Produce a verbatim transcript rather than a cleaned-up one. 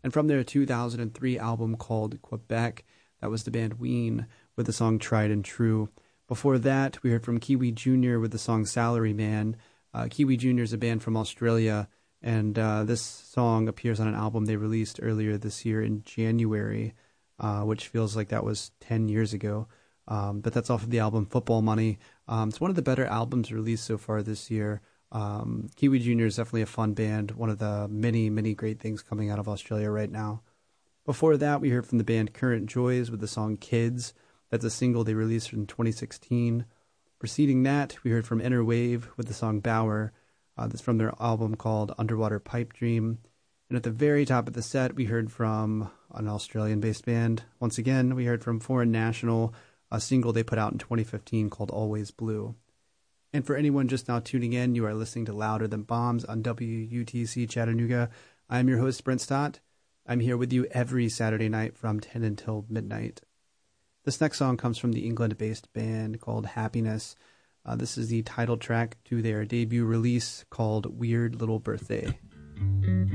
And from their two thousand three album called Quebec, that was the band Ween with the song Tried and True. Before that, we heard from Kiwi Junior with the song Salary Man. Uh, Kiwi Junior is a band from Australia, and uh, this song appears on an album they released earlier this year in January, uh, which feels like that was ten years ago. Um, but that's off of the album Football Money. Um, it's one of the better albums released so far this year. Um, Kiwi Junior is definitely a fun band, one of the many, many great things coming out of Australia right now. Before that, we heard from the band Current Joys with the song Kids. That's a single they released in twenty sixteen. Preceding that, we heard from Inner Wave with the song Bower. Uh, that's from their album called Underwater Pipe Dream. And at the very top of the set, we heard from an Australian-based band. Once again, we heard from Foreign National, a single they put out in twenty fifteen called Always Blue. And for anyone just now tuning in, you are listening to Louder Than Bombs on W U T C Chattanooga. I'm your host, Brent Stott. I'm here with you every Saturday night from ten until midnight. This next song comes from the England-based band called Happiness. Uh, this is the title track to their debut release called Weird Little Birthday.